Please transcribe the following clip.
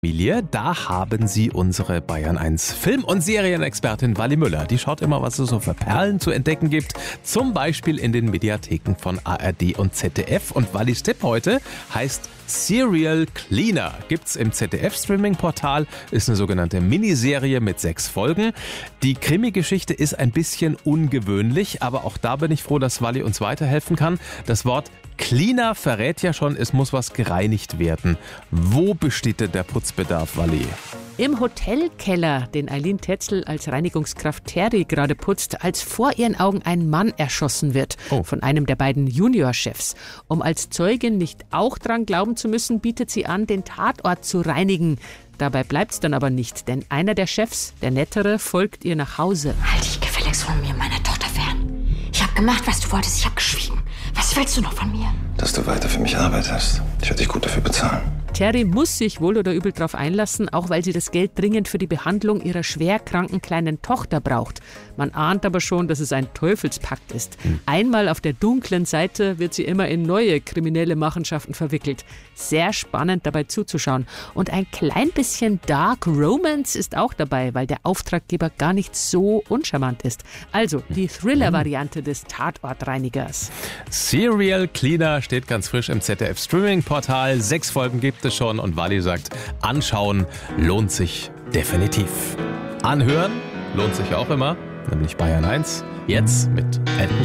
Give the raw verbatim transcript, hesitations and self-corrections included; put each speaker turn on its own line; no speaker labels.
Familie, da haben Sie unsere Bayern eins Film- und Serienexpertin Wally Müller. Die schaut immer, was es so für Perlen zu entdecken gibt. Zum Beispiel in den Mediatheken von A R D und Z D F. Und Wallys Tipp heute heißt Serial Cleaner. Gibt's im Z D F-Streaming-Portal, ist eine sogenannte Miniserie mit sechs Folgen. Die Krimi-Geschichte ist ein bisschen ungewöhnlich, aber auch da bin ich froh, dass Wally uns weiterhelfen kann. Das Wort Cleaner verrät ja schon, es muss was gereinigt werden. Wo besteht denn der Putzbedarf, Wally?
Im Hotelkeller, den Eileen Tetzel als Reinigungskraft Terry gerade putzt, als vor ihren Augen ein Mann erschossen wird
Oh.
von einem der beiden Juniorchefs. Um als Zeugin nicht auch dran glauben zu müssen, bietet sie an, den Tatort zu reinigen. Dabei bleibt's dann aber nicht, denn einer der Chefs, der Nettere, folgt ihr nach Hause.
Halt dich gefälligst von mir, meiner Tochter, fern. Ich habe gemacht, was du wolltest. Ich habe geschwiegen. Was willst du noch von mir?
Dass du weiter für mich arbeitest. Ich werde dich gut dafür bezahlen.
Terry muss sich wohl oder übel darauf einlassen, auch weil sie das Geld dringend für die Behandlung ihrer schwerkranken kleinen Tochter braucht. Man ahnt aber schon, dass es ein Teufelspakt ist. Einmal auf der dunklen Seite wird sie immer in neue kriminelle Machenschaften verwickelt. Sehr spannend dabei zuzuschauen. Und ein klein bisschen Dark Romance ist auch dabei, weil der Auftraggeber gar nicht so uncharmant ist. Also die Thriller-Variante des Tatortreinigers.
Serial Cleaner steht ganz frisch im Z D F-Streaming-Portal. Sechs Folgen gibt es schon und Wally sagt, anschauen lohnt sich definitiv. Anhören lohnt sich auch immer, nämlich Bayern eins. Jetzt mit Ed